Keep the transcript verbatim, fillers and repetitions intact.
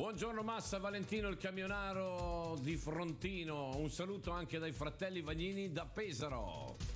Buongiorno Massa, Valentino il camionaro di Frontino, un saluto anche dai fratelli Vagnini da Pesaro.